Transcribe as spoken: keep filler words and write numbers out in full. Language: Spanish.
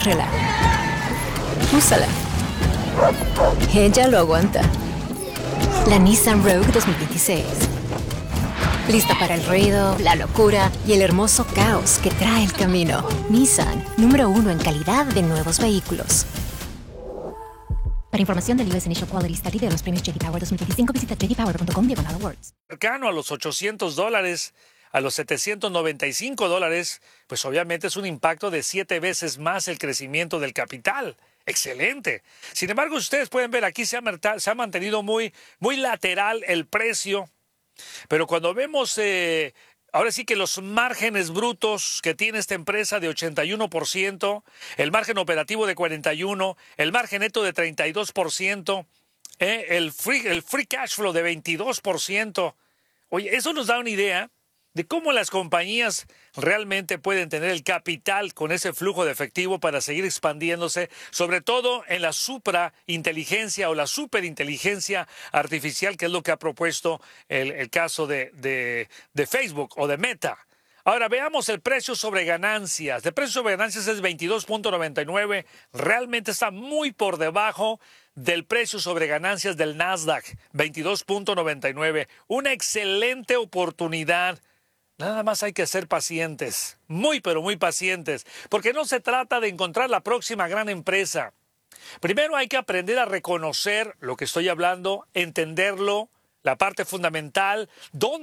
Muéstrala. Úsala. Ella lo aguanta. La Nissan Rogue dos mil veintiséis. Lista para el ruido, la locura y el hermoso caos que trae el camino. Nissan, número uno en calidad de nuevos vehículos. Para información del U S Initial Quality Study de los premios J D Power dos mil veinticinco, visita j d power punto com diagonal awards. Cercano a los ochocientos dólares, a los setecientos noventa y cinco dólares, pues obviamente es un impacto de siete veces más el crecimiento del capital. Excelente. Sin embargo, ustedes pueden ver aquí se ha, se ha mantenido muy, muy lateral el precio. Pero cuando vemos, eh, ahora sí que los márgenes brutos que tiene esta empresa de ochenta y uno por ciento, el margen operativo de cuarenta y uno por ciento, el margen neto de treinta y dos por ciento, eh, el, free, el free cash flow de veintidós por ciento. Oye, eso nos da una idea de cómo las compañías realmente pueden tener el capital con ese flujo de efectivo para seguir expandiéndose, sobre todo en la suprainteligencia o la superinteligencia artificial, que es lo que ha propuesto el, el caso de, de, de Facebook o de Meta. Ahora veamos el precio sobre ganancias. El precio sobre ganancias es veintidós punto noventa y nueve. Realmente está muy por debajo del precio sobre ganancias del Nasdaq, veintidós punto noventa y nueve. Una excelente oportunidad. Nada más hay que ser pacientes, muy pero muy pacientes, porque no se trata de encontrar la próxima gran empresa. Primero hay que aprender a reconocer lo que estoy hablando, entenderlo, la parte fundamental, dónde